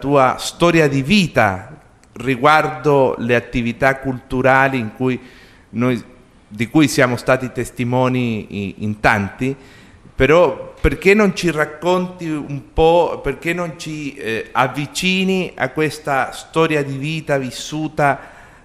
tua storia di vita riguardo le attività culturali di cui siamo stati testimoni in tanti, però perché non ci racconti un po', perché non ci avvicini a questa storia di vita vissuta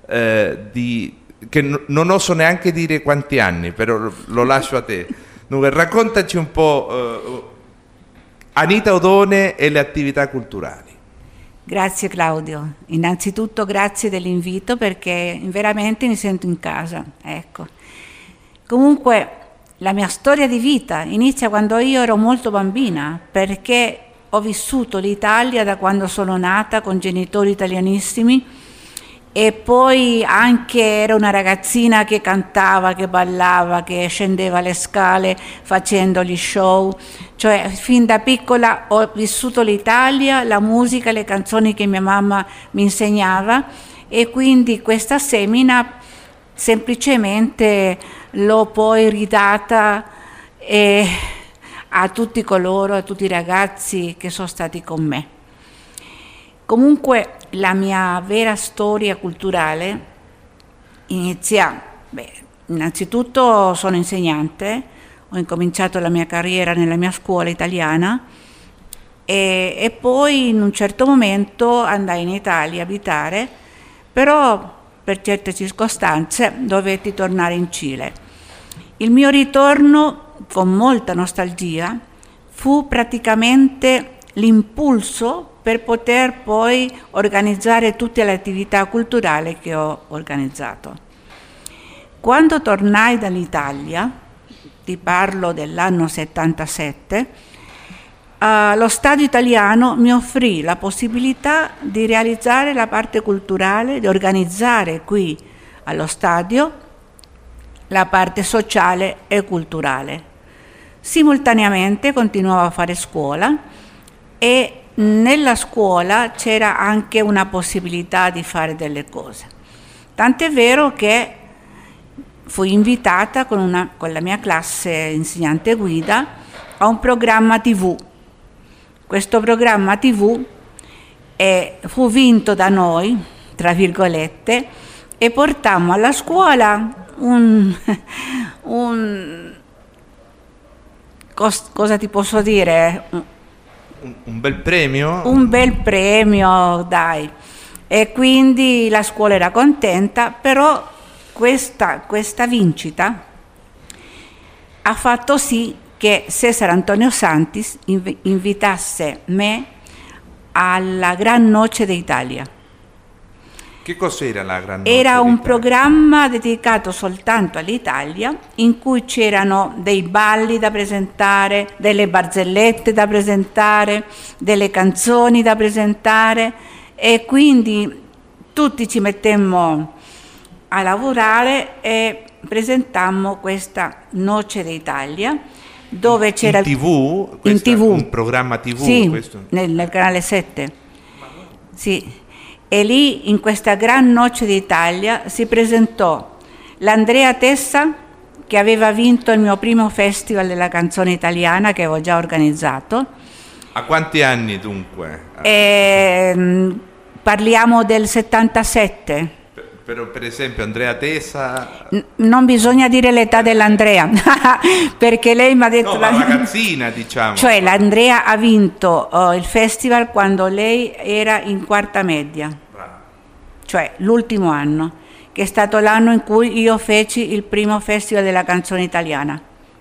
che non oso neanche dire quanti anni, però lo lascio a te. Dunque, raccontaci un po' Anita Odone e le attività culturali. Grazie Claudio, innanzitutto grazie dell'invito perché veramente mi sento in casa, ecco. Comunque la mia storia di vita inizia quando io ero molto bambina, perché ho vissuto l'Italia da quando sono nata con genitori italianissimi e poi anche ero una ragazzina che cantava, che ballava, che scendeva le scale facendo gli show, cioè fin da piccola ho vissuto l'Italia, la musica, le canzoni che mia mamma mi insegnava e quindi questa semina semplicemente l'ho poi ridata a tutti coloro, a tutti i ragazzi che sono stati con me. Comunque la mia vera storia culturale inizia, innanzitutto sono insegnante, ho incominciato la mia carriera nella mia scuola italiana e poi in un certo momento andai in Italia a abitare, però per certe circostanze dovetti tornare in Cile. Il mio ritorno, con molta nostalgia, fu praticamente l'impulso per poter poi organizzare tutte le attività culturali che ho organizzato. Quando tornai dall'Italia, ti parlo dell'anno 77, lo Stadio italiano mi offrì la possibilità di realizzare la parte culturale, di organizzare qui allo stadio la parte sociale e culturale. Simultaneamente continuavo a fare scuola e nella scuola c'era anche una possibilità di fare delle cose. Tant'è vero che fui invitata con la mia classe insegnante guida a un programma TV. Questo programma TV fu vinto da noi, tra virgolette, e portammo alla scuola cosa ti posso dire? Un bel premio? Un bel premio, dai. E quindi la scuola era contenta, però questa vincita ha fatto sì che Cesare Antonio Santis invitasse me alla Gran Noce d'Italia. Che cos'era la Gran Noce Era un d'Italia? programma dedicato soltanto all'Italia, in cui c'erano dei balli da presentare, delle barzellette da presentare, delle canzoni da presentare e quindi tutti ci mettemmo a lavorare e presentammo questa Noce d'Italia, dove c'era in TV? In TV. Un programma TV? Sì, questo? nel canale 7. Sì. E lì, in questa Gran Noce d'Italia, si presentò l'Andrea Tessa, che aveva vinto il mio primo festival della canzone italiana, che avevo già organizzato. A quanti anni dunque? Parliamo del 77. Per esempio Andrea Tessa... Non bisogna dire l'età dell'Andrea, perché lei mi ha detto... No, la ragazzina, diciamo. Cioè l'Andrea ha vinto il festival quando lei era in quarta media, cioè l'ultimo anno, che è stato l'anno in cui io feci il primo festival della canzone italiana.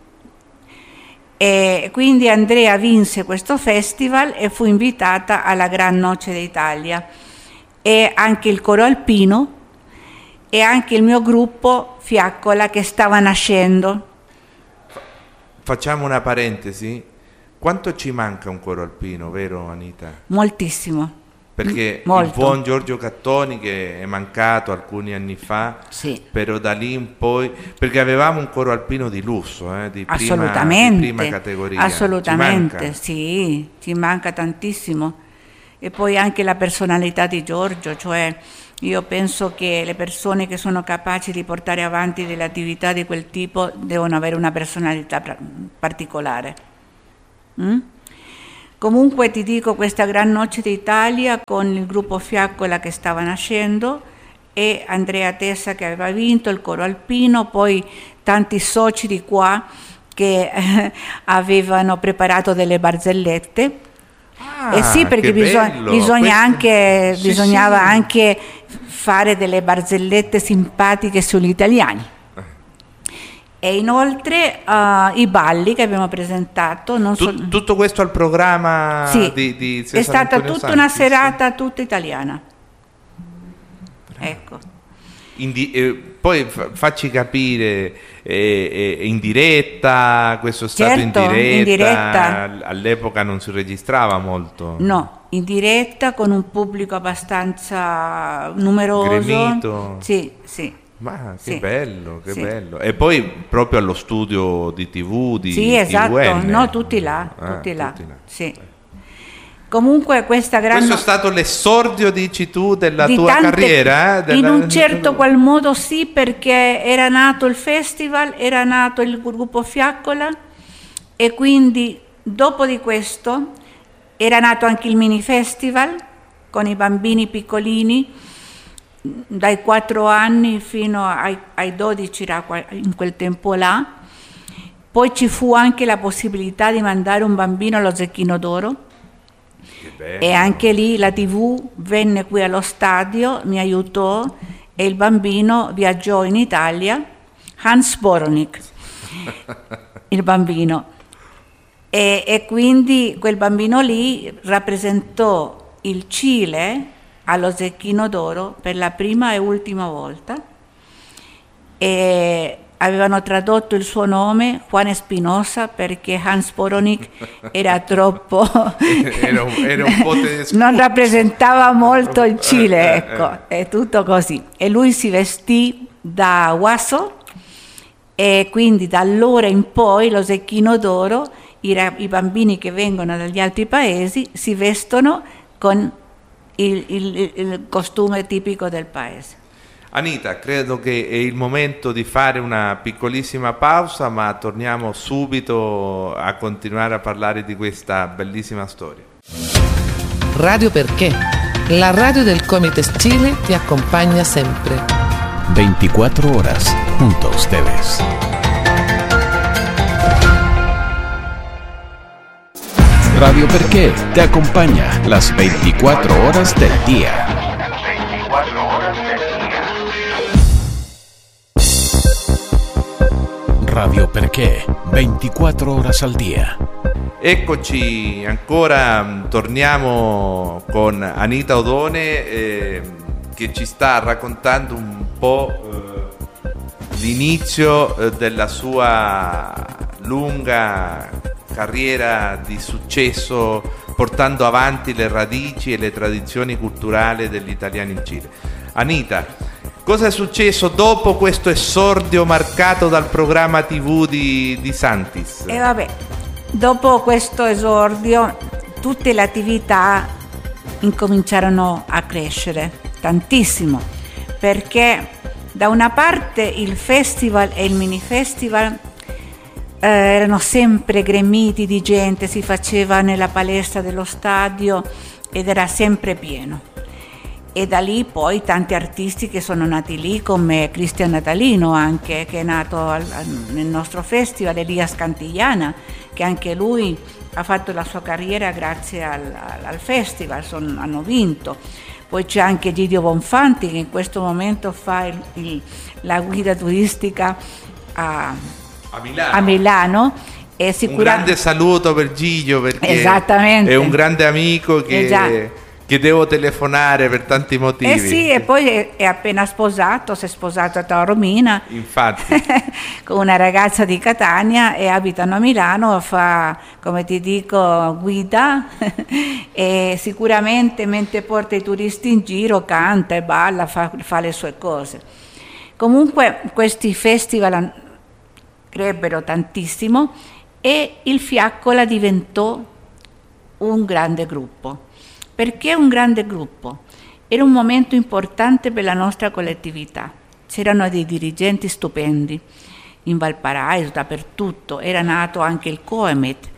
E quindi Andrea vinse questo festival e fu invitata alla Gran Noce d'Italia. E anche il coro alpino e anche il mio gruppo Fiaccola che stava nascendo. Facciamo una parentesi. Quanto ci manca un coro alpino, vero Anita? Moltissimo. Perché Molto. il buon Giorgio Cattoni, che è mancato alcuni anni fa, sì. Però da lì in poi, perché avevamo un coro alpino di lusso, di prima categoria. Assolutamente, sì, ci manca tantissimo. E poi anche la personalità di Giorgio, cioè io penso che le persone che sono capaci di portare avanti delle attività di quel tipo devono avere una personalità particolare. Comunque ti dico, questa Gran Noce d'Italia con il gruppo Fiaccola che stava nascendo e Andrea Tessa che aveva vinto, il coro alpino, poi tanti soci di qua che avevano preparato delle barzellette. Sì, perché bisognava anche fare delle barzellette simpatiche sugli italiani. E inoltre i balli che abbiamo presentato. Tutto questo al programma di Cesare è stata Antonio tutta Santi, una serata tutta italiana. Ecco. Poi facci capire, in diretta, questo è stato Certo, in diretta. All'epoca non si registrava molto. No, in diretta con un pubblico abbastanza numeroso. Gremito. Sì. Ma che Sì. bello, che Sì. bello. E poi proprio allo studio di TV di Sì, esatto, TVN. no, tutti là. Tutti là. Sì. Comunque questa Questo è stato l'esordio, dici tu, della tua carriera? In un certo qual modo sì, perché era nato il festival, era nato il gruppo Fiaccola e quindi dopo di questo era nato anche il mini festival con i bambini piccolini dai 4 anni fino ai 12 in quel tempo là. Poi ci fu anche la possibilità di mandare un bambino allo Zecchino d'Oro. E anche lì la TV venne qui allo stadio, mi aiutò e il bambino viaggiò in Italia, Hans Boronik, il bambino. E quindi quel bambino lì rappresentò il Cile allo Zecchino d'Oro per la prima e ultima volta e avevano tradotto il suo nome Juan Espinosa perché Hans Boronik era troppo era un po' tedesco. Non rappresentava molto il Cile, ecco, è tutto così. E lui si vestì da guaso e quindi da allora in poi lo Zecchino d'Oro, i bambini che vengono dagli altri paesi si vestono con il costume tipico del paese. Anita, credo che è il momento di fare una piccolissima pausa, ma torniamo subito a continuare a parlare di questa bellissima storia. Radio Perché, la radio del Comites Chile ti acompaña siempre. 24 horas junto a ustedes. Radio Perché te acompaña las 24 horas del día. Radio Perché, 24 horas al día. Eccoci ancora, torniamo con Anita Odone che ci sta raccontando un po' l'inizio della sua lunga carriera di successo, portando avanti le radici e le tradizioni culturali degli italiani in Cile. Anita, cosa è successo dopo questo esordio marcato dal programma TV di Santis? E vabbè, dopo questo esordio tutte le attività incominciarono a crescere tantissimo, perché da una parte il festival e il mini festival erano sempre gremiti di gente, si faceva nella palestra dello stadio ed era sempre pieno. E da lì poi tanti artisti che sono nati lì, come Cristian Natalino anche, che è nato nel nostro festival, Elias Cantigliana, che anche lui ha fatto la sua carriera grazie al festival, hanno vinto. Poi c'è anche Gidio Bonfanti che in questo momento fa la guida turistica a Milano. E un grande saluto per Gidio, perché esattamente, è un grande amico che devo telefonare per tanti motivi. Sì, e poi è appena sposato, si è sposato a Taormina, infatti, con una ragazza di Catania e abitano a Milano, fa, come ti dico, guida e sicuramente mentre porta i turisti in giro canta e balla, fa le sue cose. Comunque questi festival crebbero tantissimo e il Fiaccola diventò un grande gruppo. Perché un grande gruppo? Era un momento importante per la nostra collettività. C'erano dei dirigenti stupendi in Valparaiso, dappertutto. Era nato anche il Coemet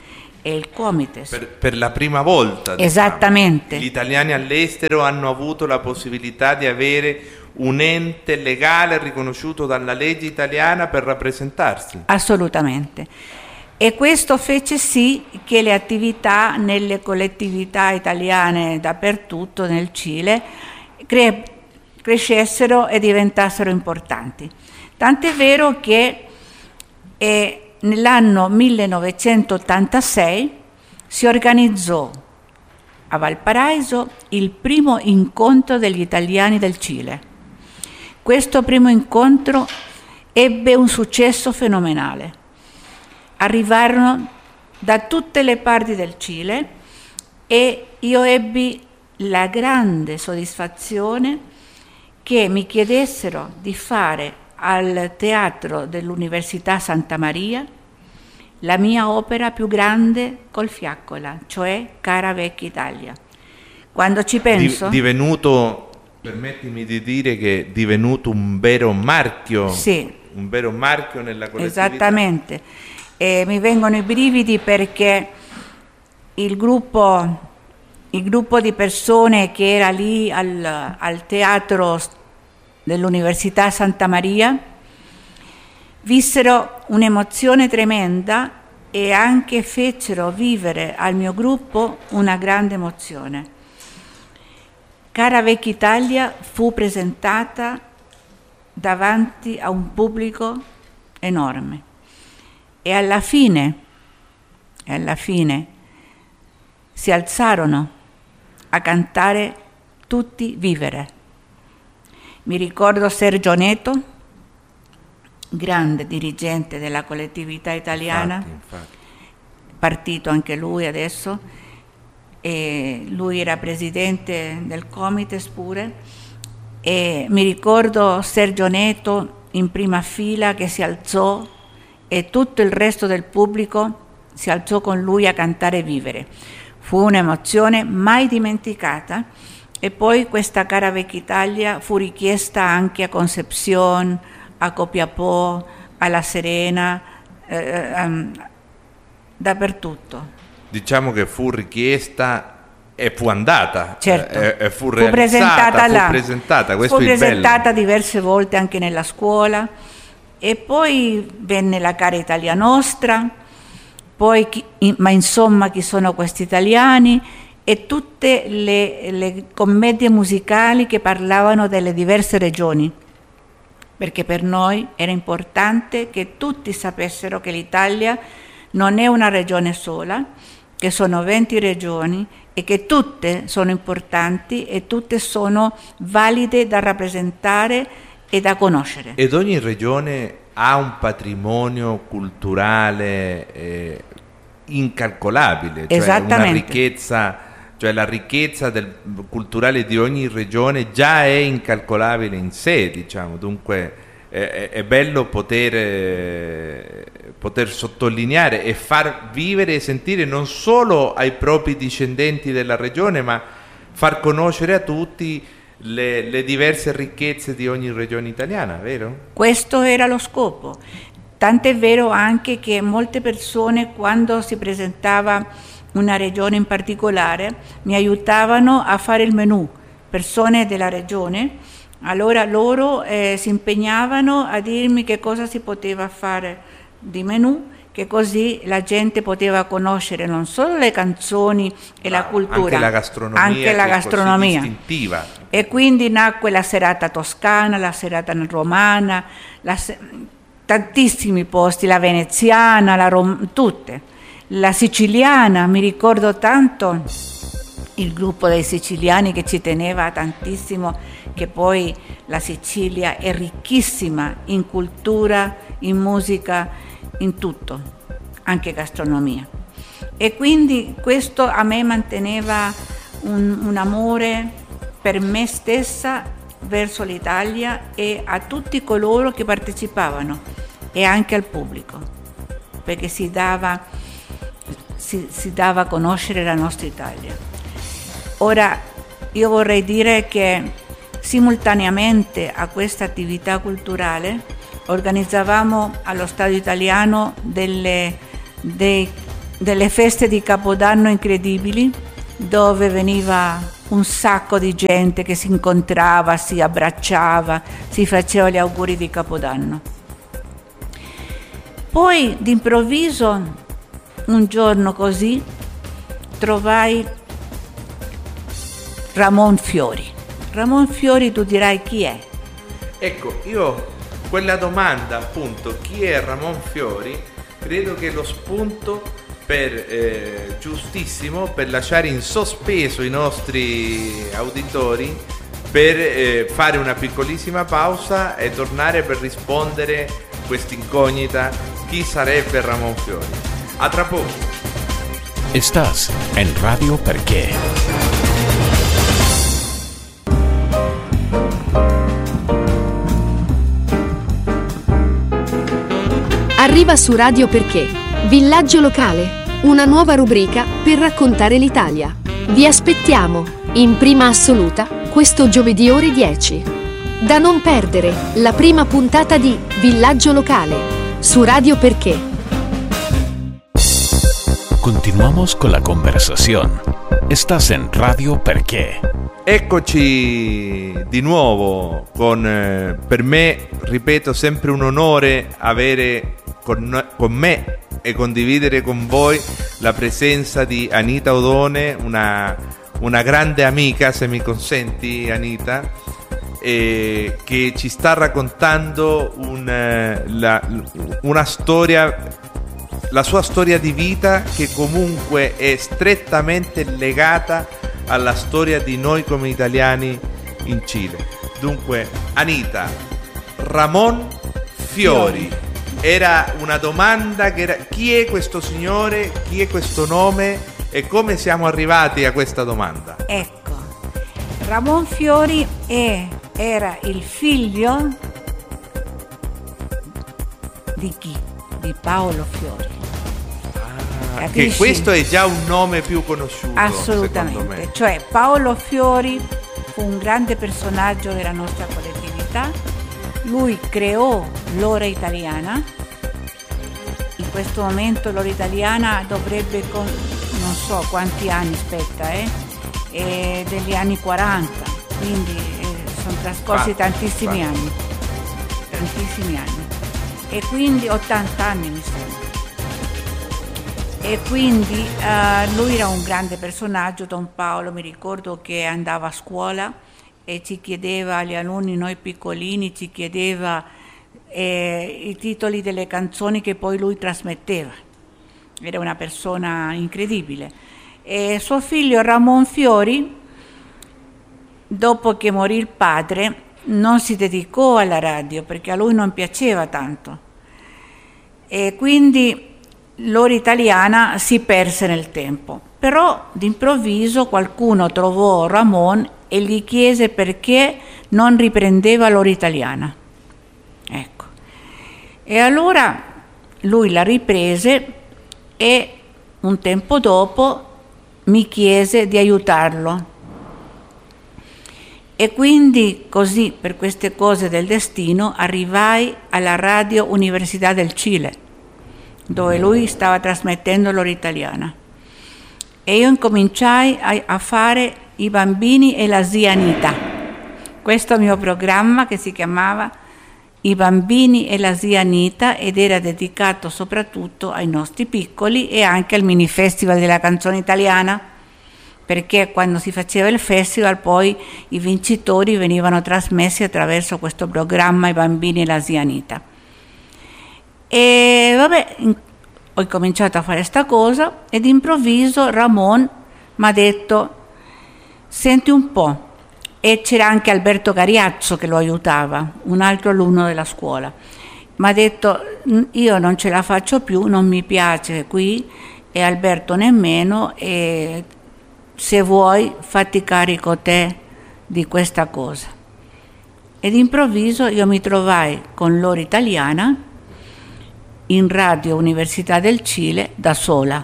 e il Comites. Per la prima volta, Esattamente. Gli italiani all'estero hanno avuto la possibilità di avere un ente legale riconosciuto dalla legge italiana per rappresentarsi. Assolutamente. E questo fece sì che le attività nelle collettività italiane dappertutto nel Cile crescessero e diventassero importanti. Tant'è vero che nell'anno 1986 si organizzò a Valparaiso il primo incontro degli italiani del Cile. Questo primo incontro ebbe un successo fenomenale. Arrivarono da tutte le parti del Cile e io ebbi la grande soddisfazione che mi chiedessero di fare al Teatro dell'Università Santa Maria la mia opera più grande col Fiaccola, cioè Cara Vecchia Italia. Quando ci penso... Divenuto, permettimi di dire che è divenuto un vero marchio. Sì. Un vero marchio nella collettività. Esattamente. E mi vengono i brividi perché il gruppo di persone che era lì al Teatro dell'Università Santa Maria vissero un'emozione tremenda e anche fecero vivere al mio gruppo una grande emozione. Cara Vecchia Italia fu presentata davanti a un pubblico enorme e alla fine si alzarono a cantare tutti Vivere. Mi ricordo Sergio Neto, grande dirigente della collettività italiana, Infatti. partito anche lui adesso, e lui era presidente del Comites pure, e mi ricordo Sergio Neto in prima fila che si alzò e tutto il resto del pubblico si alzò con lui a cantare Vivere. Fu un'emozione mai dimenticata. E poi questa Cara Vecchia Italia fu richiesta anche a Concepción, a Copiapó, a La Serena, dappertutto. Diciamo che fu richiesta e fu andata, Certo. e fu presentata là. Fu presentata, questo fu è il presentata bello. diverse volte anche nella scuola e poi venne la Cara Italia Nostra, poi ma insomma chi sono questi italiani e tutte le commedie musicali che parlavano delle diverse regioni, perché per noi era importante che tutti sapessero che l'Italia non è una regione sola, che sono 20 regioni e che tutte sono importanti e tutte sono valide da rappresentare e da conoscere. Ed ogni regione ha un patrimonio culturale incalcolabile, cioè una ricchezza. Cioè la ricchezza culturale di ogni regione già è incalcolabile in sé, diciamo. Dunque è bello poter sottolineare e far vivere e sentire non solo ai propri discendenti della regione, ma far conoscere a tutti le diverse ricchezze di ogni regione italiana, vero? Questo era lo scopo. Tant'è vero anche che molte persone, quando si presentava una regione in particolare, mi aiutavano a fare il menù, persone della regione, allora loro si impegnavano a dirmi che cosa si poteva fare di menù, che così la gente poteva conoscere non solo le canzoni e la cultura, anche la gastronomia distintiva. E quindi nacque la serata toscana, la serata romana, tantissimi posti, la veneziana, tutte. La siciliana, mi ricordo tanto il gruppo dei siciliani che ci teneva tantissimo, che poi la Sicilia è ricchissima in cultura, in musica, in tutto, anche gastronomia. E quindi questo a me manteneva un amore per me stessa verso l'Italia e a tutti coloro che partecipavano e anche al pubblico, perché si dava a conoscere la nostra Italia. Ora, io vorrei dire che simultaneamente a questa attività culturale organizzavamo allo Stadio Italiano dei delle feste di Capodanno incredibili, dove veniva un sacco di gente che si incontrava, si abbracciava, si faceva gli auguri di Capodanno. Poi d'improvviso, un giorno così, trovai Ramon Fiori. Ramon Fiori, tu dirai chi è? Ecco, io quella domanda, appunto, chi è Ramon Fiori, credo che lo spunto giustissimo per lasciare in sospeso i nostri auditori, per fare una piccolissima pausa e tornare per rispondere questa incognita: chi sarebbe Ramon Fiori? A tra poco. Estás en Radio Perché. Arriva su Radio Perché, Villaggio Locale, una nuova rubrica per raccontare l'Italia. Vi aspettiamo, in prima assoluta, questo giovedì ore 10. Da non perdere, la prima puntata di Villaggio Locale, su Radio Perché. Continuamos con la conversación. Estás en Radio Perché. Eccoci di nuovo con, per me, ripeto, sempre un onore avere con me e condividere con voi la presenza di Anita Odone, una grande amica, se mi consenti, Anita, che ci sta raccontando una storia, la sua storia di vita, che comunque è strettamente legata alla storia di noi come italiani in Cile. Dunque, Anita, Ramon Fiori. Era una domanda che era: chi è questo signore, chi è questo nome e come siamo arrivati a questa domanda? Ecco, Ramon Fiori era il figlio di chi? Di Paolo Fiori. Che questo è già un nome più conosciuto. Assolutamente, cioè Paolo Fiori fu un grande personaggio della nostra collettività. Lui creò l'ora italiana. In questo momento l'ora italiana dovrebbe, non so quanti anni, degli anni 40, quindi sono trascorsi tantissimi anni, e quindi 80 anni mi sembra. E quindi lui era un grande personaggio. Don Paolo, mi ricordo che andava a scuola e ci chiedeva agli alunni, noi piccolini, ci chiedeva i titoli delle canzoni che poi lui trasmetteva. Era una persona incredibile. E suo figlio Ramon Fiori, dopo che morì il padre, non si dedicò alla radio perché a lui non piaceva tanto. E quindi l'ora italiana si perse nel tempo. Però d'improvviso qualcuno trovò Ramon e gli chiese perché non riprendeva l'ora italiana. Ecco. E allora lui la riprese e un tempo dopo mi chiese di aiutarlo. E quindi così, per queste cose del destino, arrivai alla Radio Università del Cile, dove lui stava trasmettendo l'ora italiana. E io incominciai a fare I bambini e la zia Anita. Questo mio programma, che si chiamava I bambini e la zia Anita, ed era dedicato soprattutto ai nostri piccoli e anche al mini festival della canzone italiana, perché quando si faceva il festival poi i vincitori venivano trasmessi attraverso questo programma I bambini e la zia Anita. E vabbè, ho cominciato a fare sta cosa ed improvviso Ramon mi ha detto: senti un po', e c'era anche Alberto Cariazzo che lo aiutava, un altro alunno della scuola. Mi ha detto: io non ce la faccio più, non mi piace qui e Alberto nemmeno, e se vuoi fatti carico te di questa cosa. Ed improvviso io mi trovai con l'ora italiana in Radio Università del Cile da sola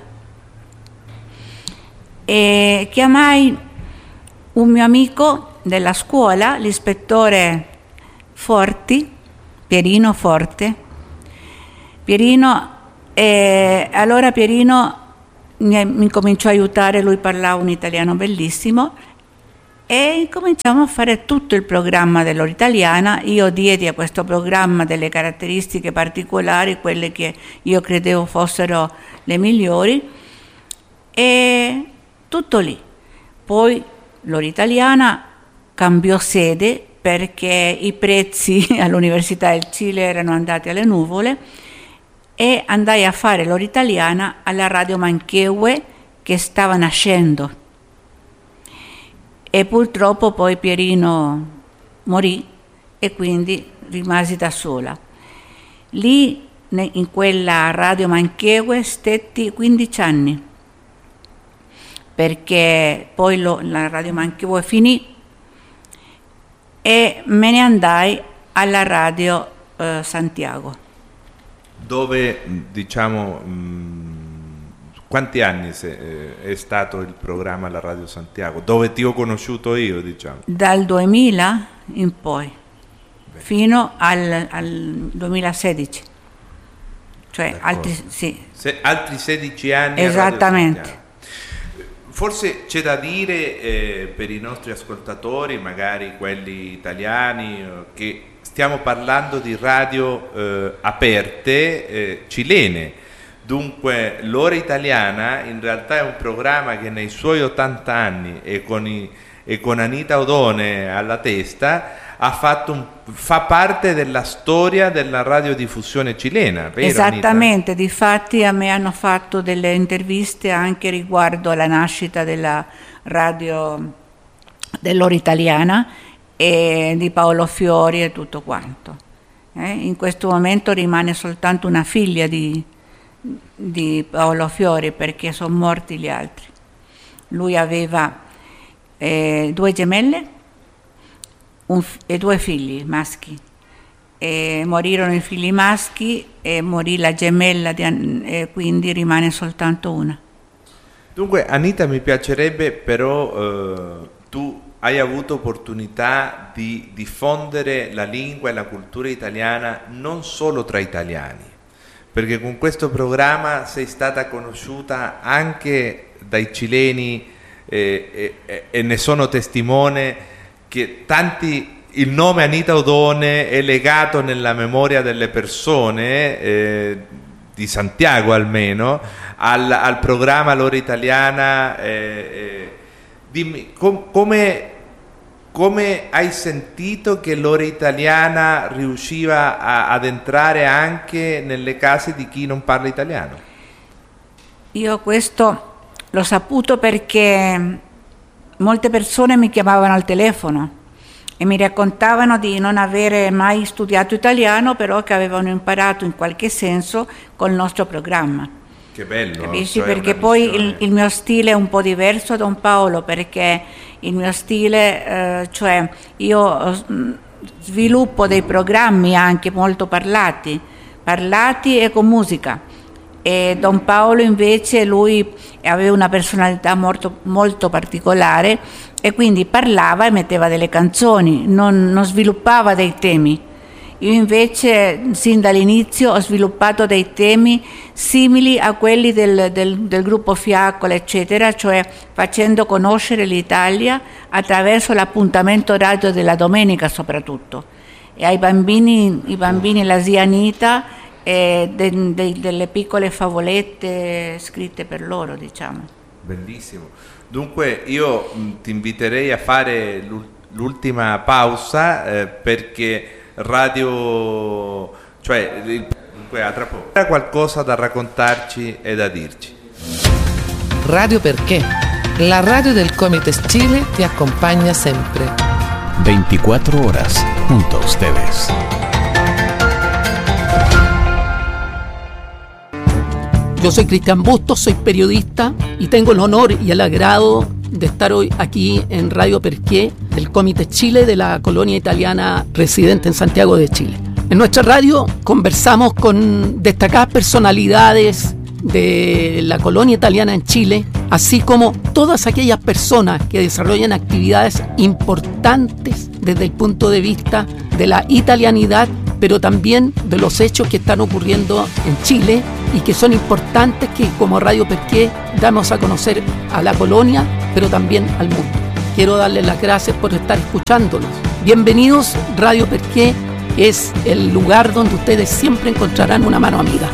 e chiamai un mio amico della scuola, l'ispettore Forti, Pierino Forte. Allora Pierino mi cominciò a aiutare, lui parlava un italiano bellissimo e cominciamo a fare tutto il programma dell'ora italiana. Io diedi a questo programma delle caratteristiche particolari, quelle che io credevo fossero le migliori, e tutto lì. Poi l'ora italiana cambiò sede perché i prezzi all'Università del Cile erano andati alle nuvole e andai a fare l'ora italiana alla Radio Manquehue che stava nascendo. E purtroppo poi Pierino morì e quindi rimasi da sola. Lì in quella Radio Manquehue stetti 15 anni, perché poi la Radio Manquehue finì e me ne andai alla Radio Santiago. Dove, diciamo, quanti anni è stato il programma alla Radio Santiago? Dove ti ho conosciuto io, diciamo? Dal 2000 in poi, fino al 2016. Cioè altri 16 anni. Esattamente. Forse c'è da dire per i nostri ascoltatori, magari quelli italiani, che stiamo parlando di radio aperte cilene. Dunque l'ora italiana in realtà è un programma che nei suoi 80 anni e con Anita Odone alla testa fa parte della storia della radiodiffusione cilena, vero, esattamente, Anita? difatti a me hanno fatto delle interviste anche riguardo alla nascita della radio dell'ora italiana e di Paolo Fiori e tutto quanto. In questo momento rimane soltanto una figlia di Paolo Fiori perché sono morti gli altri. Lui aveva 2 gemelle e 2 figli maschi, e morirono i figli maschi e morì la gemella e quindi rimane soltanto una. Dunque Anita, mi piacerebbe però tu hai avuto opportunità di diffondere la lingua e la cultura italiana non solo tra italiani, perché con questo programma sei stata conosciuta anche dai cileni e ne sono testimone che il nome Anita Odone è legato nella memoria delle persone, di Santiago almeno, al programma L'ora italiana. Dimmi, come hai sentito che l'ora italiana riusciva ad entrare anche nelle case di chi non parla italiano? Io questo l'ho saputo perché molte persone mi chiamavano al telefono e mi raccontavano di non avere mai studiato italiano, però che avevano imparato in qualche senso col nostro programma. Che bello! Capisci? Cioè perché poi il mio stile è un po' diverso da Don Paolo, perché il mio stile, cioè io sviluppo dei programmi anche molto parlati e con musica. E Don Paolo invece lui aveva una personalità molto, molto particolare e quindi parlava e metteva delle canzoni, non sviluppava dei temi. Io invece sin dall'inizio ho sviluppato dei temi simili a quelli del gruppo Fiaccola eccetera, cioè facendo conoscere l'Italia attraverso l'appuntamento radio della domenica soprattutto, e ai bambini la zia Anita e delle piccole favolette scritte per loro, diciamo. Bellissimo. Dunque io ti inviterei a fare l'ultima pausa perché dunque a tra poco. C'era qualcosa da raccontarci e da dirci. Radio Perché? La radio del Comites Chile ti acompaña siempre. 24 horas junto a ustedes. Yo soy Cristian Bustos, soy periodista y tengo el honor y el agrado de estar hoy aquí en Radio Perqué, del Comites Chile de la colonia italiana residente en Santiago de Chile. En nuestra radio conversamos con destacadas personalidades de la colonia italiana en Chile, así como todas aquellas personas que desarrollan actividades importantes desde el punto de vista de la italianidad pero también de los hechos que están ocurriendo en Chile y que son importantes que como Radio Perqué damos a conocer a la colonia, pero también al mundo. Quiero darles las gracias por estar escuchándonos. Bienvenidos, Radio Perqué es el lugar donde ustedes siempre encontrarán una mano amiga.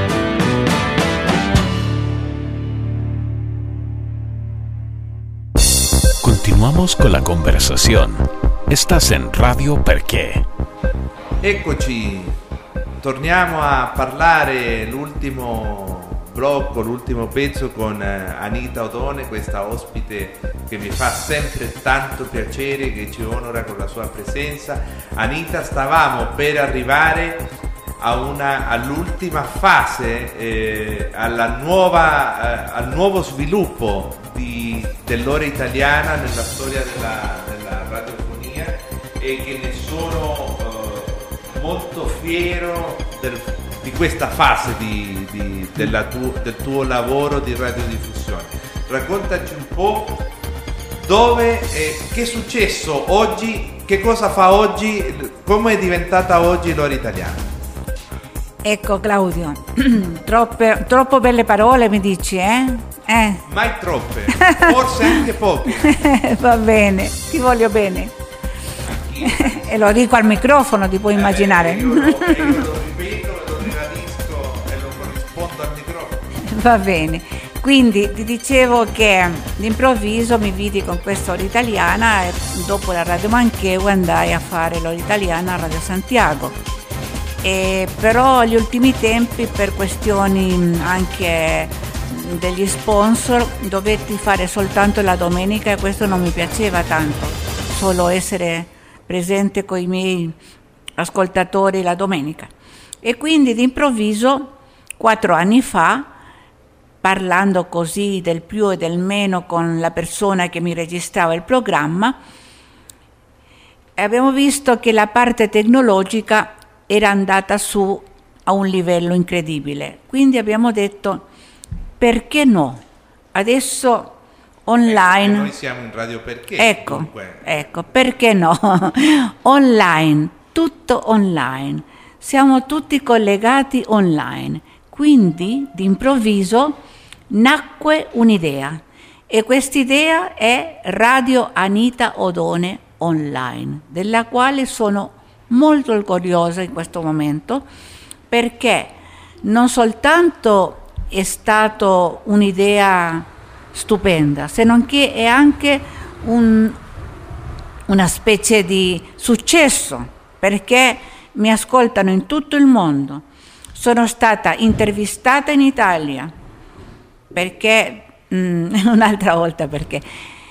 Continuamos con la conversazione. Estás en Radio Perché. Eccoci, torniamo a parlare l'ultimo blocco, l'ultimo pezzo con Anita Odone, questa ospite che mi fa sempre tanto piacere, che ci onora con la sua presenza. Anita, stavamo per arrivare all'ultima fase, al nuovo sviluppo dell'ora italiana nella storia della radiofonia, e che ne sono molto fiero di questa fase del tuo lavoro di radiodiffusione. Raccontaci un po' dove, che è successo oggi, che cosa fa oggi, come è diventata oggi l'ora italiana. Ecco Claudio, troppo belle parole mi dici, eh? Mai troppe, forse anche poche. Va bene, ti voglio bene. E lo dico al microfono, ti puoi immaginare. Io lo ripeto, lo ribadisco e lo corrispondo al microfono. Va bene, quindi ti dicevo che d'improvviso mi vidi con questa ora italiana e dopo la Radio Manchego andai a fare l'ora italiana a Radio Santiago. Però agli ultimi tempi, per questioni anche degli sponsor, dovetti fare soltanto la domenica, e questo non mi piaceva tanto, solo essere presente con i miei ascoltatori la domenica. E quindi d'improvviso 4 anni fa, parlando così del più e del meno con la persona che mi registrava il programma, abbiamo visto che la parte tecnologica era andata su a un livello incredibile. Quindi abbiamo detto, perché no? Adesso online... Noi siamo in Radio Perché. Ecco, perché no? Online, tutto online. Siamo tutti collegati online. Quindi, d'improvviso, nacque un'idea. E quest'idea è Radio Anita Odone Online, della quale sono molto orgogliosa in questo momento, perché non soltanto è stata un'idea stupenda, se non che è anche una specie di successo, perché mi ascoltano in tutto il mondo. Sono stata intervistata in Italia, perché un'altra volta perché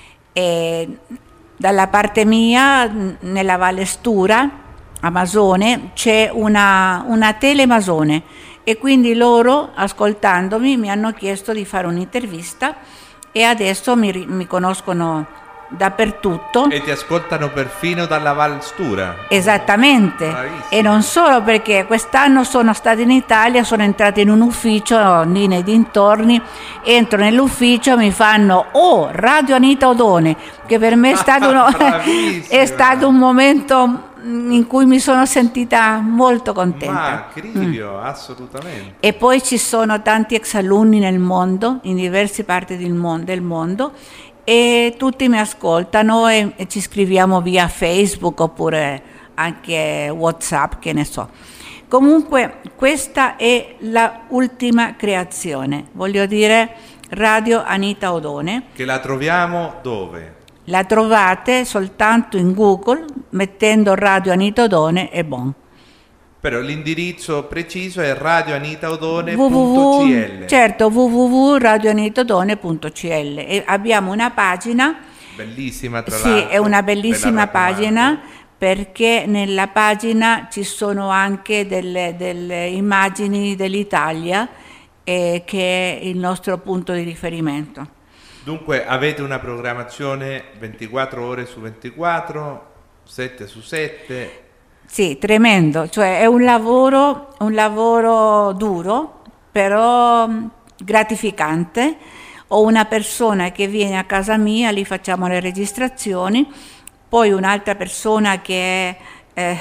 dalla parte mia, nella Valle Stura Amazone, c'è una tele Amazone, e quindi loro, ascoltandomi, mi hanno chiesto di fare un'intervista, e adesso mi conoscono dappertutto. E ti ascoltano perfino dalla Val Stura. Esattamente. Bravissimo. E non solo, perché quest'anno sono stata in Italia, sono entrata in un ufficio lì nei dintorni, entro nell'ufficio, mi fanno Radio Anita Odone, che per me è stato un momento in cui mi sono sentita molto contenta. Ma crivio, assolutamente. E poi ci sono tanti ex alunni nel mondo, in diverse parti del mondo, e tutti mi ascoltano e ci scriviamo via Facebook oppure anche WhatsApp, che ne so. Comunque questa è la ultima creazione, voglio dire Radio Anita Odone. Che la troviamo dove? La trovate soltanto in Google mettendo Radio Anita Odone e bon. Però l'indirizzo preciso è radioanitaodone.cl. Certo, www.radioanitaodone.cl. E abbiamo una pagina bellissima, tra l'altro. Sì, è una bellissima pagina, perché nella pagina ci sono anche delle immagini dell'Italia, che è il nostro punto di riferimento. Dunque avete una programmazione 24 ore su 24, 7 su 7. Sì, tremendo, cioè è un lavoro duro, però gratificante. Ho una persona che viene a casa mia, lì facciamo le registrazioni, poi un'altra persona che è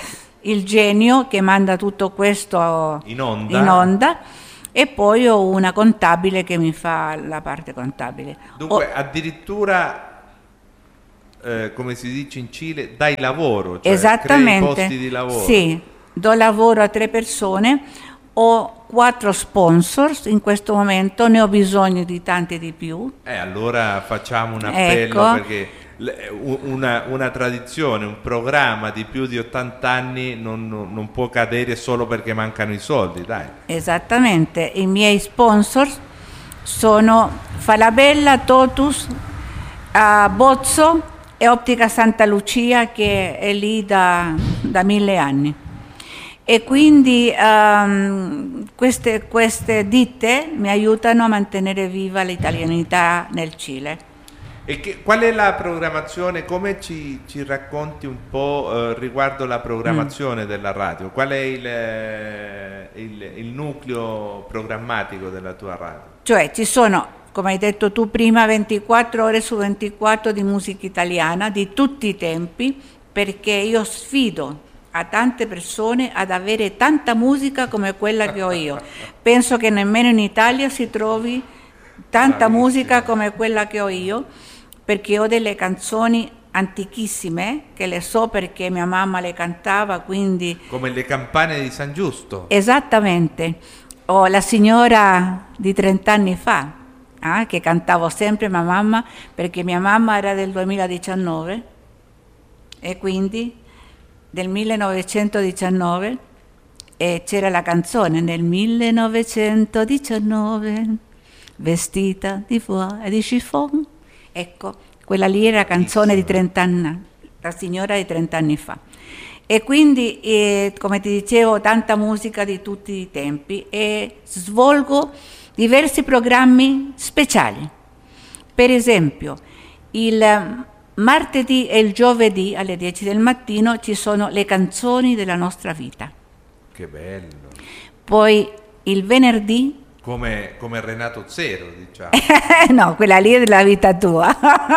il genio che manda tutto questo in onda. in onda, e poi ho una contabile che mi fa la parte contabile. Dunque addirittura come si dice in Cile, dai lavoro, cioè Esattamente, crei posti di lavoro. Sì, do lavoro a 3 persone, ho 4 sponsors in questo momento, ne ho bisogno di tanti di più. Allora facciamo un appello, Ecco. perché una tradizione, un programma di più di 80 anni non può cadere solo perché mancano i soldi, dai. Esattamente, i miei sponsors sono Falabella, Totus, Bozzo e Ottica Santa Lucia, che è lì da 1000 anni. E quindi queste ditte mi aiutano a mantenere viva l'italianità nel Cile. E qual è la programmazione? Come ci racconti un po' riguardo la programmazione della radio? Qual è il nucleo programmatico della tua radio? Cioè ci sono, come hai detto tu prima, 24 ore su 24 di musica italiana di tutti i tempi, perché io sfido a tante persone ad avere tanta musica come quella che ho io. Penso che nemmeno in Italia si trovi tanta musica come quella che ho io, perché ho delle canzoni antichissime che le so perché mia mamma le cantava, quindi... Come le campane di San Giusto. Esattamente. Ho La signora di 30 anni fa, che cantavo sempre mia mamma, perché mia mamma era del 2019 e quindi del 1919, e c'era la canzone nel 1919 vestita di foie e di chiffon. Ecco, quella lì era la canzone di 30 anni, la signora di 30 anni fa. E quindi, come ti dicevo, tanta musica di tutti i tempi, e svolgo diversi programmi speciali. Per esempio, il martedì e il giovedì alle 10 del mattino ci sono le canzoni della nostra vita. Che bello. Poi il venerdì... Come Renato Zero, diciamo. No, quella lì è della vita tua.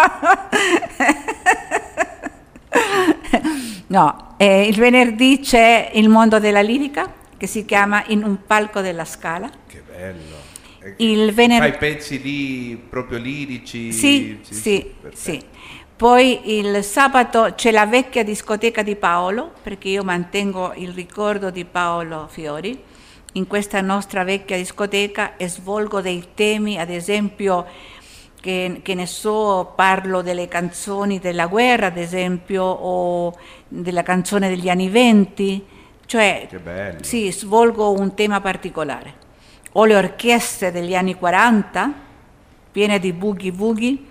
No, il venerdì c'è il mondo della lirica, che si chiama In un palco della Scala. Che bello. Il venerdì... Fai pezzi lì proprio lirici? Sì. Poi il sabato c'è la vecchia discoteca di Paolo, perché io mantengo il ricordo di Paolo Fiori in questa nostra vecchia discoteca, e svolgo dei temi, ad esempio, che ne so, parlo delle canzoni della guerra, ad esempio, o della canzone degli anni 20, cioè che bello. Sì, svolgo un tema particolare. O le orchestre degli anni 40, piene di boogie woogie.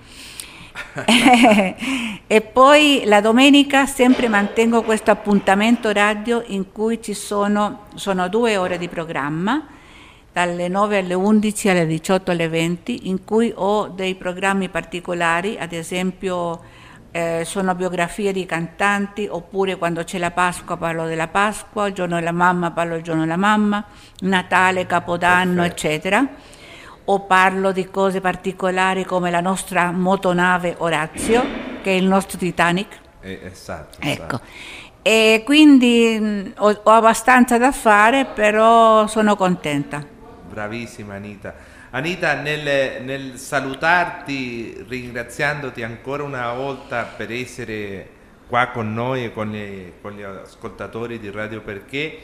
E poi la domenica sempre mantengo questo appuntamento radio in cui sono 2 ore di programma, dalle 9 alle 11 alle 18 alle 20, in cui ho dei programmi particolari, ad esempio sono biografie di cantanti, oppure quando c'è la Pasqua parlo della Pasqua, il giorno della mamma parlo del giorno della mamma, Natale, Capodanno, eccetera. O parlo di cose particolari come la nostra motonave Orazio, che è il nostro Titanic. Esatto. Ecco. E quindi ho abbastanza da fare, però sono contenta. Bravissima Anita. Anita, nel salutarti, ringraziandoti ancora una volta per essere qua con noi e con gli ascoltatori di Radio Perché,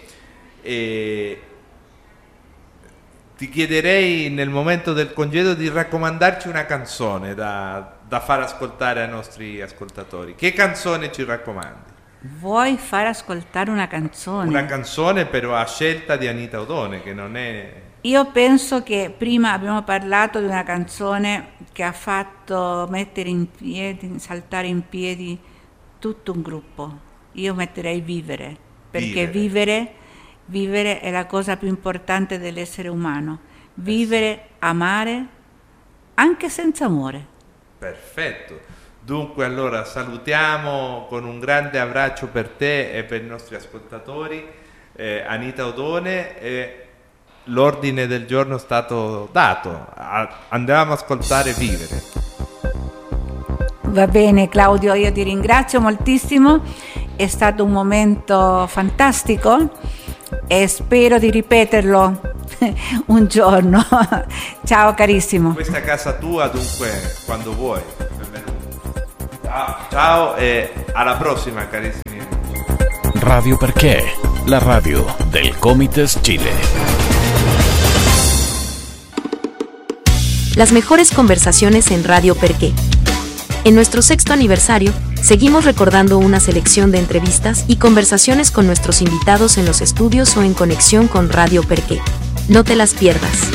ti chiederei nel momento del congedo di raccomandarci una canzone da far ascoltare ai nostri ascoltatori. Che canzone ci raccomandi? Vuoi far ascoltare una canzone? Una canzone però a scelta di Anita Odone, che non è... Io penso che prima abbiamo parlato di una canzone che ha fatto mettere in piedi, saltare in piedi tutto un gruppo. Io metterei Vivere, perché vivere è la cosa più importante dell'essere umano. Vivere, amare, anche senza amore. Perfetto. Dunque allora salutiamo con un grande abbraccio per te e per i nostri ascoltatori Anita Odone. L'ordine del giorno è stato dato. Andiamo ad ascoltare Vivere. Va bene Claudio, io ti ringrazio moltissimo è stato un momento fantastico e spero di ripeterlo un giorno. Ciao carissimo. Questa è casa tua, dunque quando vuoi. Ciao e alla prossima, carissimi. Radio Perché, la radio del Comites Chile. Las mejores conversaciones en Radio Perché. En nuestro 6º aniversario, seguimos recordando una selección de entrevistas y conversaciones con nuestros invitados en los estudios o en conexión con Radio Perché. No te las pierdas.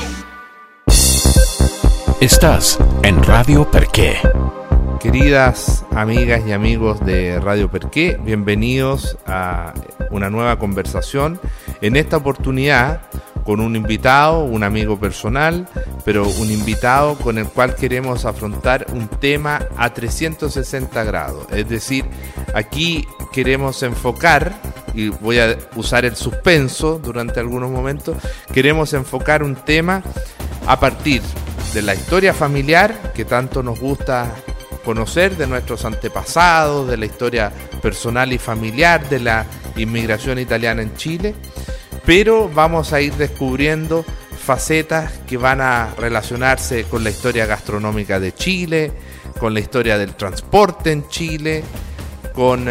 Estás en Radio Perché. Queridas amigas y amigos de Radio Perché, bienvenidos a una nueva conversación. En esta oportunidad con un invitado, un amigo personal, pero un invitado con el cual queremos afrontar un tema a 360 grados. Es decir, aquí queremos enfocar, y voy a usar el suspenso durante algunos momentos, queremos enfocar un tema a partir de la historia familiar que tanto nos gusta conocer, de nuestros antepasados, de la historia personal y familiar de la inmigración italiana en Chile, pero vamos a ir descubriendo facetas que van a relacionarse con la historia gastronómica de Chile, con la historia del transporte en Chile, con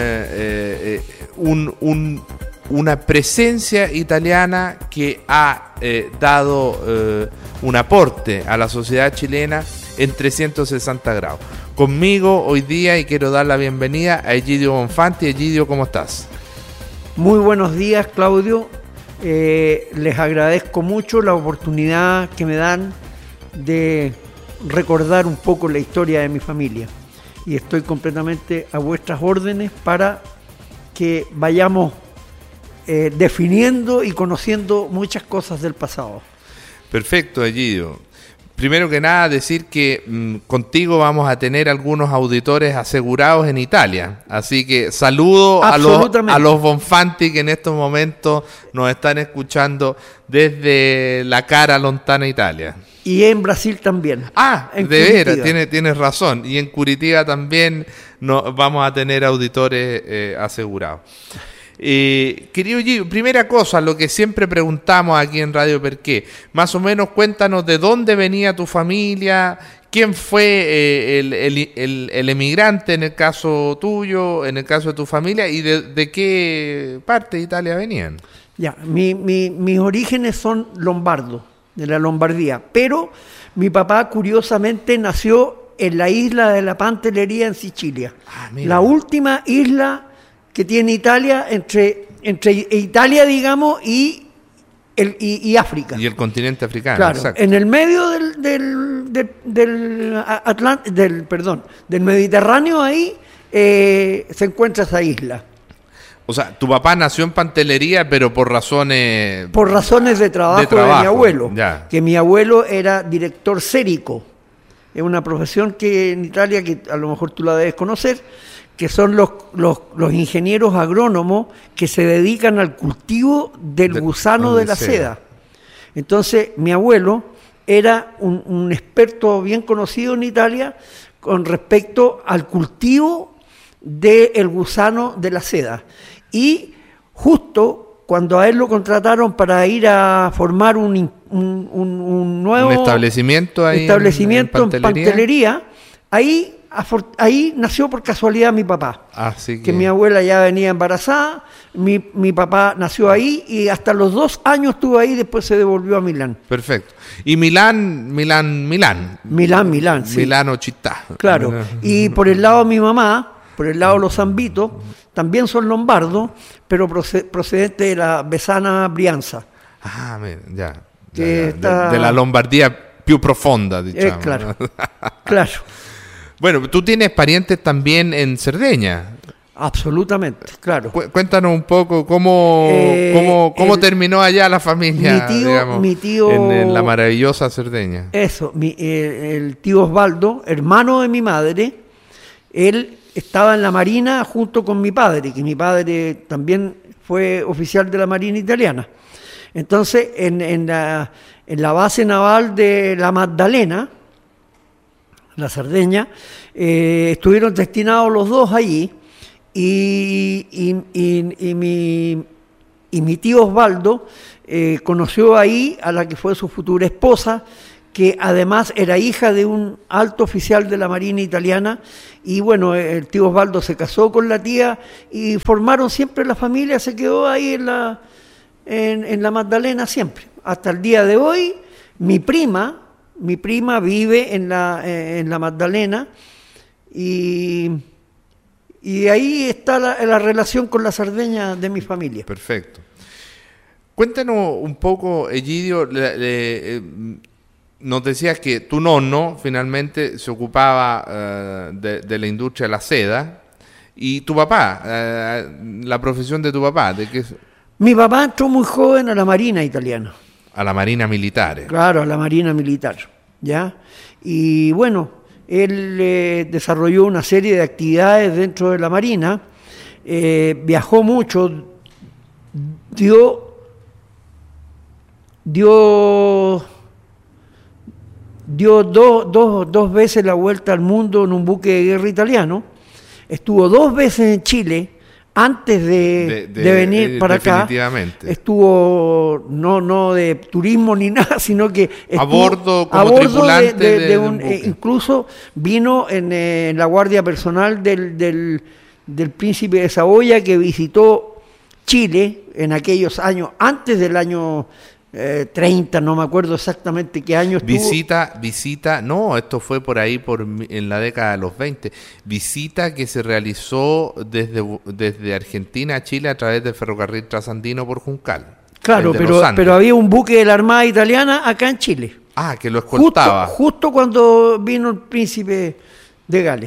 una presencia italiana que ha dado un aporte a la sociedad chilena en 360 grados. Conmigo hoy día, y quiero dar la bienvenida a Egidio Bonfanti. Egidio, ¿cómo estás? Muy buenos días, Claudio. Les agradezco mucho la oportunidad que me dan de recordar un poco la historia de mi familia. Y estoy completamente a vuestras órdenes para que vayamos definiendo y conociendo muchas cosas del pasado. Perfecto, Egidio. Primero que nada, decir que contigo vamos a tener algunos auditores asegurados en Italia. Así que saludo a los Bonfanti que en estos momentos nos están escuchando desde la cara lontana, Italia. Y en Brasil también. Ah, de veras, tienes razón. Y en Curitiba también vamos a tener auditores asegurados. Querido Gio, primera cosa, lo que siempre preguntamos aquí en Radio Perché, más o menos cuéntanos de dónde venía tu familia, quién fue el emigrante en el caso tuyo, en el caso de tu familia, y de qué parte de Italia venían. Ya, mis orígenes son lombardos, de la Lombardía, pero mi papá curiosamente nació en la isla de la Pantelleria en Sicilia, la última isla que tiene Italia entre Italia, digamos, y África. Y el continente africano, claro, exacto. En el medio del Mediterráneo, ahí se encuentra esa isla. O sea, tu papá nació en Pantelleria, pero por razones... Por razones de trabajo de mi abuelo. Ya. Que mi abuelo era director sérico. Es una profesión que en Italia, que a lo mejor tú la debes conocer, que son los ingenieros agrónomos que se dedican al cultivo del gusano de la seda. Entonces, mi abuelo era un experto bien conocido en Italia con respecto al cultivo del gusano de la seda. Y justo cuando a él lo contrataron para ir a formar un nuevo establecimiento ahí en Pantelleria, ahí nació por casualidad mi papá. Así que mi abuela ya venía embarazada, mi papá nació ahí y hasta los 2 años estuvo ahí, después se devolvió a Milán. Perfecto. Y Milán, sí. Milano città. Claro. Y por el lado de mi mamá, por el lado de los zambitos, también son lombardos, pero procedentes de la Besana Brianza. Ah, ya. De la Lombardía più profonda, diciamo. Claro. Bueno, tú tienes parientes también en Cerdeña. Absolutamente, claro. Cuéntanos un poco cómo terminó allá la familia, mi tío, en la maravillosa Cerdeña. Eso, el tío Osvaldo, hermano de mi madre, él estaba en la Marina junto con mi padre, que mi padre también fue oficial de la Marina italiana. Entonces, en la base naval de la Magdalena, la Cerdeña, estuvieron destinados los dos allí, y mi tío Osvaldo conoció ahí a la que fue su futura esposa, que además era hija de un alto oficial de la Marina italiana, y bueno, el tío Osvaldo se casó con la tía y formaron siempre la familia, se quedó ahí en la Magdalena siempre. Hasta el día de hoy, mi prima vive en la Magdalena, y ahí está la relación con la Sardeña de mi familia. Perfecto. Cuéntanos un poco, Egidio, nos decías que tu nonno finalmente se ocupaba de la industria de la seda, y tu papá, la profesión de tu papá, ¿de qué? Mi papá entró muy joven a la Marina italiana. A la Marina Militar. Claro, a la Marina Militar, ¿ya? Y bueno, él desarrolló una serie de actividades dentro de la Marina, viajó mucho, dio dos veces la vuelta al mundo en un buque de guerra italiano, estuvo 2 veces en Chile antes de venir para acá. Estuvo no de turismo ni nada, sino que estuvo a bordo como tripulante de un buque. Incluso vino en la guardia personal del príncipe de Saboya, que visitó Chile en aquellos años, antes del año 30, no me acuerdo exactamente qué año estuvo. Visita, no, esto fue por ahí en la década de los 20, visita que se realizó desde Argentina a Chile a través del ferrocarril trasandino por Juncal. Claro, pero había un buque de la Armada Italiana acá en Chile. Ah, que lo escoltaba. Justo cuando vino el príncipe de Gales.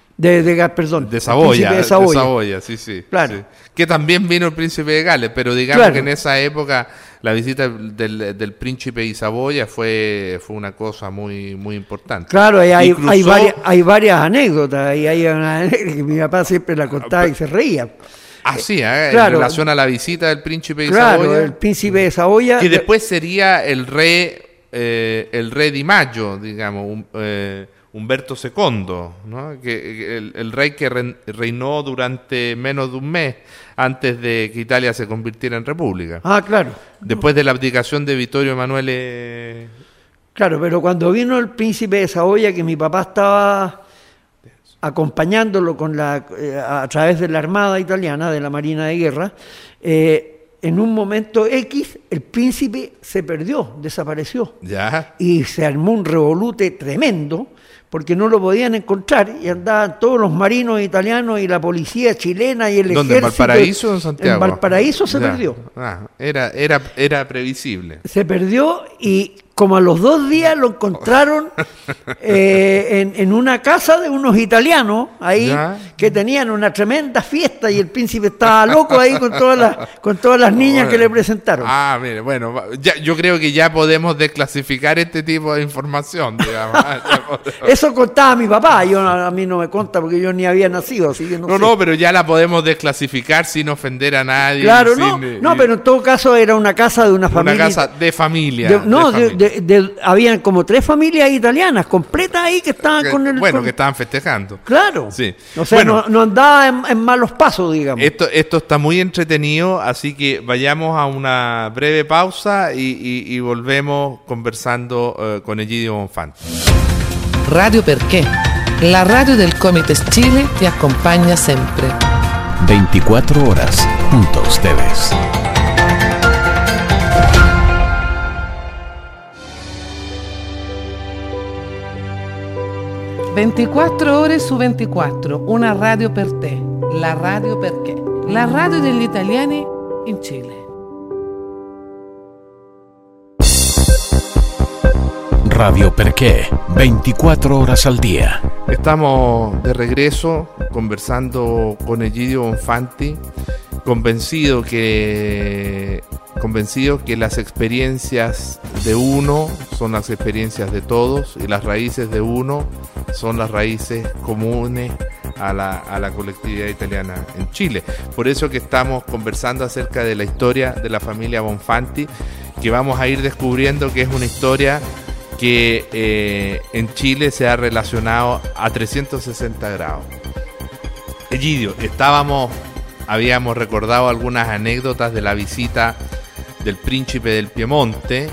De Saboya, sí. Claro. Sí. Que también vino el príncipe de Gales, pero digamos que en esa época la visita del príncipe de Saboya fue una cosa muy, muy importante. Claro, hay varias anécdotas, y hay una anécdota que mi papá siempre la contaba y se reía. Ah, sí, claro, en relación a la visita del príncipe de Saboya. Claro, el príncipe de Saboya. Que después sería el rey Di Maggio, digamos, Humberto II, ¿no? El rey que reinó durante menos de un mes antes de que Italia se convirtiera en república. Ah, claro. Después de la abdicación de Vittorio Emanuele. Claro, pero cuando vino el príncipe de Saboya, que mi papá estaba acompañándolo a través de la Armada italiana, de la Marina de Guerra, en un momento X, el príncipe se perdió, desapareció. Ya. Y se armó un revolute tremendo, porque no lo podían encontrar, y andaban todos los marinos italianos y la policía chilena y el ejército. ¿Dónde? ¿En Valparaíso o en Santiago? En Valparaíso se perdió. Era previsible. Se perdió, y como a los 2 días lo encontraron en una casa de unos italianos ahí, que tenían una tremenda fiesta, y el príncipe estaba loco ahí con todas las niñas que le presentaron. Ah, mire, bueno, yo creo que ya podemos desclasificar este tipo de información, digamos. Eso contaba mi papá, a mí no me conta porque yo ni había nacido, así que no sé. No, pero ya la podemos desclasificar sin ofender a nadie. Claro, pero en todo caso era una casa de una familia. Una casa de familia. Habían como 3 familias italianas completas ahí que estaban que estaban festejando. Claro. Sí. O sea, no andaba en malos pasos, digamos. Esto está muy entretenido, así que vayamos a una breve pausa y volvemos conversando con Egidio Bonfanti. Radio Perché, la radio del Comites Chile te acompaña siempre. 24 horas junto a ustedes. «24 ore su 24, una radio per te, la radio perché, la radio degli italiani in Chile». Radio Perché, 24 horas al día. Estamos de regreso conversando con Egidio Bonfanti, convencido que las experiencias de uno son las experiencias de todos, y las raíces de uno son las raíces comunes a la colectividad italiana en Chile. Por eso que estamos conversando acerca de la historia de la familia Bonfanti, que vamos a ir descubriendo que es una historia que en Chile se ha relacionado a 360 grados. Egidio, habíamos recordado algunas anécdotas de la visita del príncipe del Piemonte,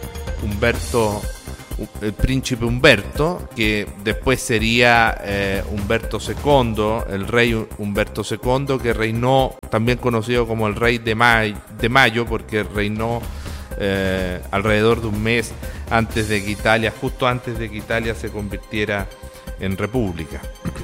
el príncipe Humberto, que después sería Humberto II, el rey Humberto II, que reinó, también conocido como el rey de Mayo, porque reinó alrededor de un mes antes de que Italia, justo antes de que Italia se convirtiera en república.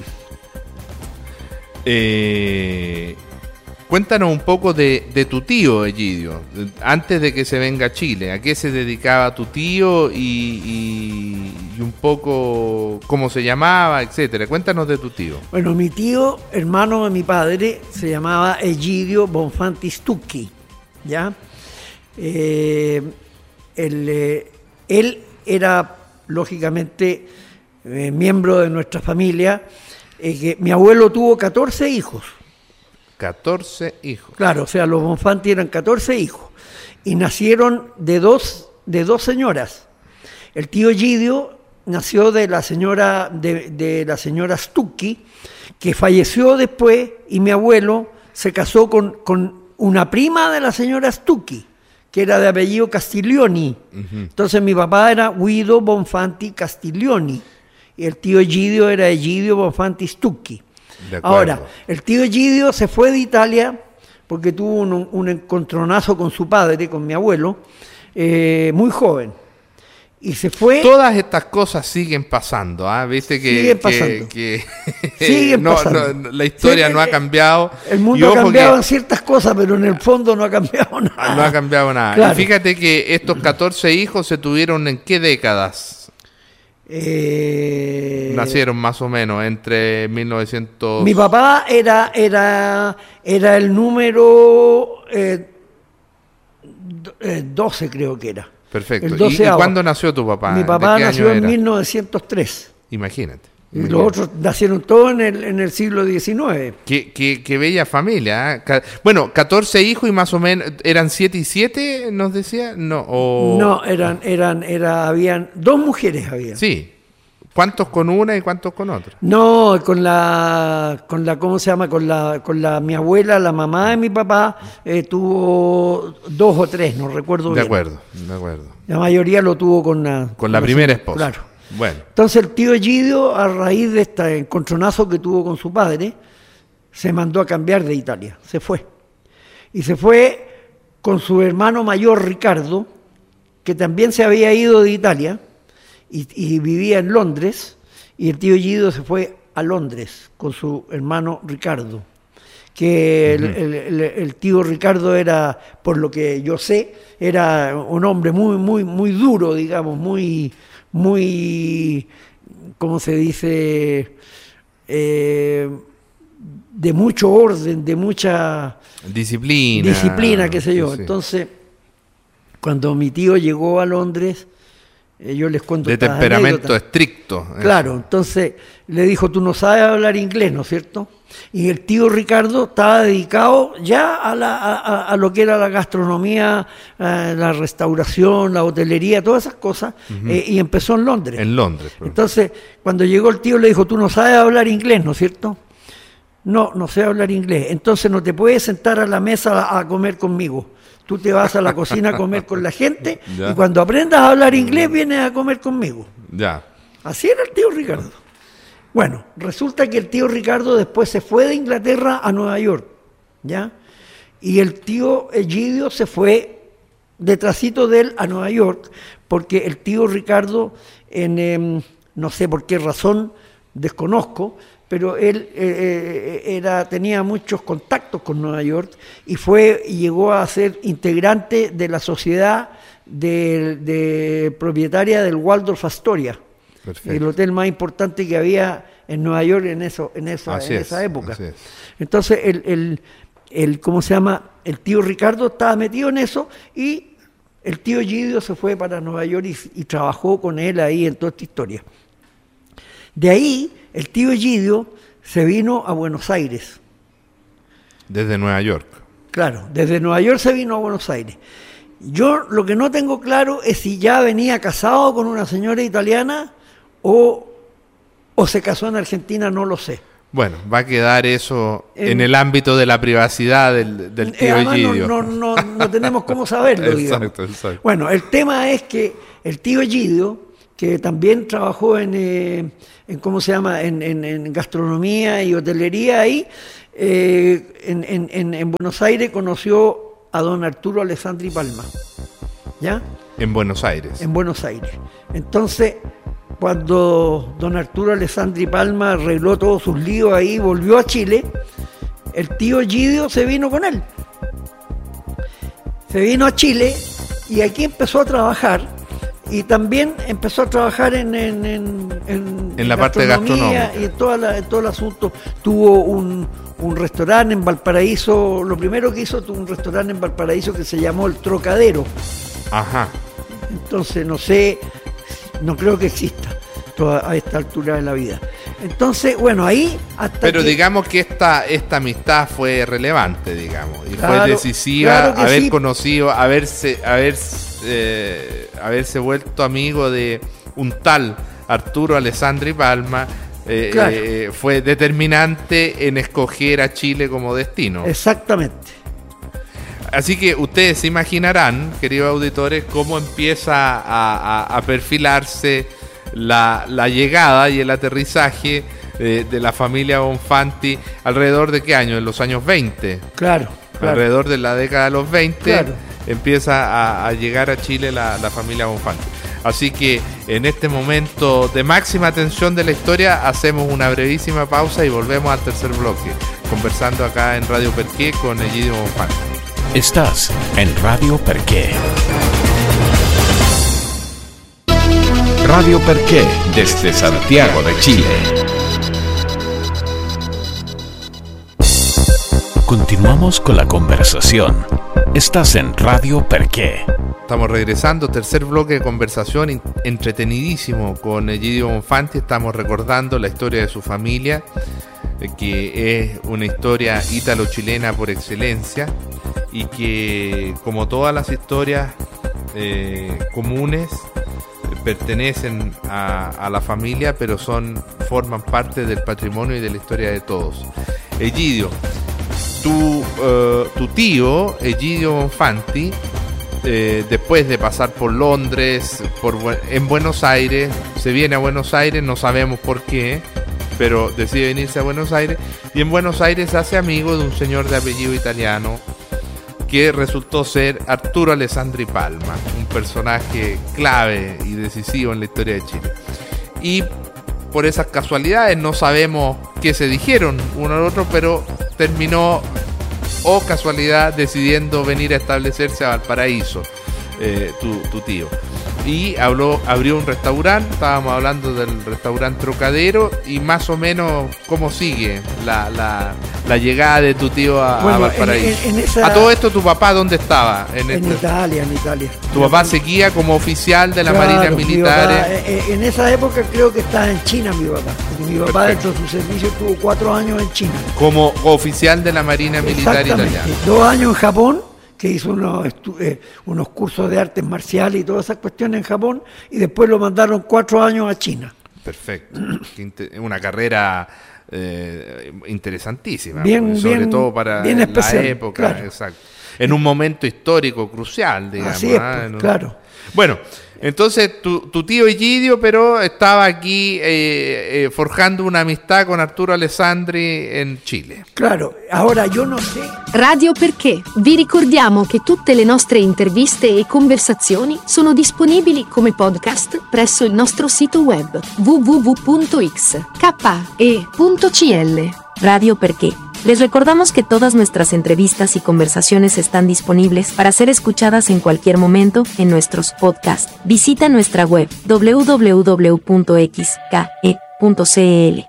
Cuéntanos un poco de tu tío, Egidio, antes de que se venga a Chile. ¿A qué se dedicaba tu tío y un poco cómo se llamaba, etcétera? Cuéntanos de tu tío. Bueno, mi tío, hermano de mi padre, se llamaba Egidio Bonfanti Stucchi, ¿ya? Él era, lógicamente, miembro de nuestra familia. Que mi abuelo tuvo 14 hijos. 14 hijos. Claro, o sea, los Bonfanti eran 14 hijos. Y nacieron de dos señoras. El tío Egidio nació de la señora Stucchi, que falleció después, y mi abuelo se casó con una prima de la señora Stucchi, que era de apellido Castiglioni. Uh-huh. Entonces mi papá era Guido Bonfanti Castiglioni. Y el tío Egidio era Egidio Bonfanti Stucchi. Ahora, el tío Egidio se fue de Italia porque tuvo un encontronazo con su padre, con mi abuelo, muy joven. Y se fue. Todas estas cosas siguen pasando, ¿ah? Viste que siguen pasando. Siguen pasando. La historia no ha cambiado. El mundo ha cambiado en ciertas cosas, pero en el fondo no ha cambiado nada. No ha cambiado nada. Claro. Y fíjate que estos 14 hijos se tuvieron ¿en qué décadas? Nacieron más o menos entre 1900. Mi papá era el número 12, creo que era. Perfecto. ¿Y cuándo nació tu papá? Mi papá nació en 1903. Imagínate. Y los otros nacieron todos en el siglo XIX. Qué bella familia, ¿eh? Bueno, 14 hijos y más o menos, ¿eran 7 y 7, nos decía? No, habían 2 mujeres habían. Sí. ¿Cuántos con una y cuántos con otra? No, con la ¿cómo se llama? Con la mi abuela, la mamá de mi papá, tuvo 2 o 3, no recuerdo bien. De acuerdo. La mayoría lo tuvo con la primera esposa. Claro. Bueno. Entonces el tío Egidio, a raíz de este encontronazo que tuvo con su padre, se mandó a cambiar de Italia, se fue. Y se fue con su hermano mayor, Ricardo, que también se había ido de Italia y vivía en Londres, y el tío Egidio se fue a Londres con su hermano Ricardo, que el tío Ricardo era, por lo que yo sé, era un hombre muy duro, digamos, muy, ¿cómo se dice? De mucho orden, de mucha disciplina, qué sé yo. Sí. Entonces, cuando mi tío llegó a Londres, yo les cuento de temperamento estricto. Claro, entonces le dijo, tú no sabes hablar inglés, ¿no es cierto? Y el tío Ricardo estaba dedicado ya a lo que era la gastronomía, la restauración, la hotelería, todas esas cosas, y empezó en Londres. En Londres. Entonces, cuando llegó el tío le dijo, tú no sabes hablar inglés, ¿no es cierto? No sé hablar inglés, entonces no te puedes sentar a la mesa a comer conmigo. Tú te vas a la cocina a comer con la gente y cuando aprendas a hablar inglés vienes a comer conmigo. Ya. Así era el tío Ricardo. Bueno, resulta que el tío Ricardo después se fue de Inglaterra a Nueva York, ¿ya? Y el tío Egidio se fue detrásito de él a Nueva York, porque el tío Ricardo, no sé por qué razón, desconozco, pero él tenía muchos contactos con Nueva York y llegó a ser integrante de la sociedad de propietaria del Waldorf Astoria. Perfecto. El hotel más importante que había en Nueva York en esa época. Entonces ¿cómo se llama? El tío Ricardo estaba metido en eso y el tío Egidio se fue para Nueva York y trabajó con él ahí en toda esta historia. De ahí el tío Egidio se vino a Buenos Aires. Desde Nueva York. Claro, desde Nueva York se vino a Buenos Aires. Yo lo que no tengo claro es si ya venía casado con una señora italiana o se casó en Argentina, no lo sé. Bueno, va a quedar eso en el ámbito de la privacidad del tío Egidio. No tenemos cómo saberlo, digamos. Exacto. Bueno, el tema es que el tío Egidio, que también trabajó en ¿cómo se llama? En gastronomía y hotelería ahí, en Buenos Aires conoció a don Arturo Alessandri Palma. ¿Ya? En Buenos Aires. En Buenos Aires. Entonces, cuando don Arturo Alessandri Palma arregló todos sus líos ahí, volvió a Chile, el tío Egidio se vino con él. Se vino a Chile y aquí empezó a trabajar, y también empezó a trabajar en la parte gastronómica y en todo el asunto. Tuvo un restaurante en Valparaíso. Lo primero que hizo, tuvo un restaurante en Valparaíso que se llamó El Trocadero. Ajá. Entonces no creo que exista a esta altura de la vida. Entonces, bueno, ahí Pero digamos que esta amistad fue relevante, digamos, y claro, fue decisiva, claro haber conocido, haberse vuelto amigo de un tal Arturo Alessandri Palma, claro. Fue determinante en escoger a Chile como destino. Exactamente. Así que ustedes se imaginarán, queridos auditores, cómo empieza a perfilarse la llegada y el aterrizaje de la familia Bonfanti. ¿Alrededor de qué año? En los años 20. Claro. Alrededor de la década de los 20, claro. Empieza a llegar a Chile la familia Bonfanti. Así que en este momento de máxima tensión de la historia hacemos una brevísima pausa y volvemos al tercer bloque, conversando acá en Radio Perqué con Egidio Bonfanti. Estás en Radio Perqué. Radio Perqué, desde Santiago de Chile. Continuamos con la conversación. Estás en Radio Perqué. Estamos regresando, tercer bloque de conversación entretenidísimo con Egidio Bonfanti. Estamos recordando la historia de su familia, que es una historia ítalo-chilena por excelencia, y que, como todas las historias comunes, pertenecen a la familia, pero forman parte del patrimonio y de la historia de todos. Egidio, tu tío, Egidio Bonfanti, después de pasar por Londres, en Buenos Aires, se viene a Buenos Aires, no sabemos por qué, pero decide venirse a Buenos Aires, y en Buenos Aires se hace amigo de un señor de apellido italiano que resultó ser Arturo Alessandri Palma, un personaje clave y decisivo en la historia de Chile. Y por esas casualidades no sabemos qué se dijeron uno al otro, pero terminó, o casualidad, decidiendo venir a establecerse a Valparaíso, tu tío. Y abrió un restaurante, estábamos hablando del restaurante Trocadero, y más o menos cómo sigue la llegada de tu tío a Valparaíso. A todo esto, ¿tu papá dónde estaba? En Italia. ¿Tu papá seguía como oficial de la Marina Militar? En esa época creo que estaba en China mi papá. Porque mi papá, dentro de su servicio, tuvo 4 años en China. Como oficial de la Marina Militar italiana. 2 años en Japón, que hizo unos cursos de artes marciales y todas esas cuestiones en Japón, y después lo mandaron 4 años a China. Perfecto. Una carrera interesantísima, sobre todo para bien especial, la época, claro. Exacto. En un momento histórico crucial, digamos. Así es, claro. Bueno, entonces tu tío Egidio, pero estaba aquí forjando una amistad con Arturo Alessandri en Chile. Claro, ahora yo no sé. Radio Perché. Vi ricordiamo che tutte le nostre interviste e conversazioni sono disponibili come podcast presso il nostro sito web www.xke.cl. Radio Perqué. Les recordamos que todas nuestras entrevistas y conversaciones están disponibles para ser escuchadas en cualquier momento en nuestros podcasts. Visita nuestra web www.xke.cl.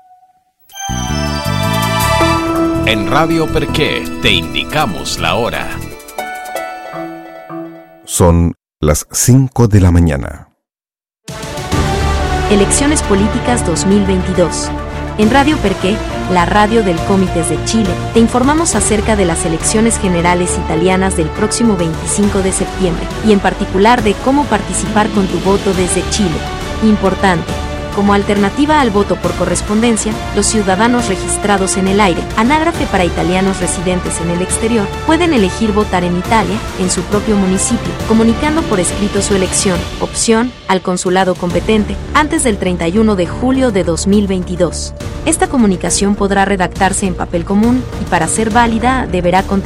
En Radio Perqué te indicamos la hora. Son las 5 de la mañana. Elecciones Políticas 2022. En Radio Perqué, la radio del Comités de Chile, te informamos acerca de las elecciones generales italianas del próximo 25 de septiembre, y en particular de cómo participar con tu voto desde Chile. Importante, Como alternativa al voto por correspondencia, los ciudadanos registrados en el aire, anágrafe para italianos residentes en el exterior, pueden elegir votar en Italia, en su propio municipio, comunicando por escrito su elección, opción, al consulado competente, antes del 31 de julio de 2022. Esta comunicación podrá redactarse en papel común y, para ser válida, deberá contener